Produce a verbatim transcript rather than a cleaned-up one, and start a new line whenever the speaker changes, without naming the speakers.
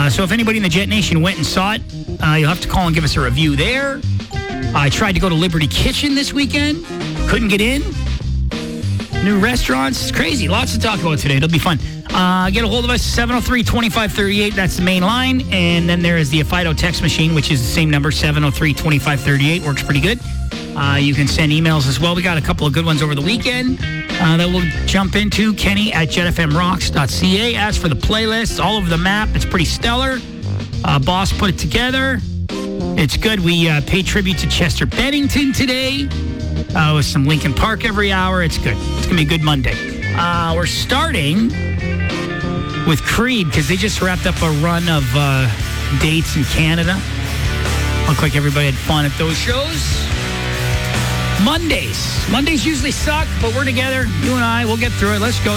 Uh, so if anybody in the Jet Nation went and saw it, uh, you'll have to call and give us a review there. I tried to go to Liberty Kitchen this weekend. Couldn't get in. New restaurants. It's crazy. Lots to talk about today. It'll be fun. Uh, get a hold of us, seven oh three, two five three eight. That's the main line. And then there is the Fido text machine, which is the same number, seven oh three, two five three eight. Works pretty good. Uh, you can send emails as well. We got a couple of good ones over the weekend uh, that we'll jump into. Kenny at jet f m rocks dot c a. As for the playlist, all over the map. It's pretty stellar. Uh, Boss put it together. It's good. We uh, pay tribute to Chester Bennington today uh, with some Linkin Park every hour. It's good. It's going to be a good Monday. Uh, we're starting with Creed because they just wrapped up a run of uh, dates in Canada. Looked like everybody had fun at those shows. Mondays. Mondays usually suck, but we're together. You and I, we'll get through it. Let's go.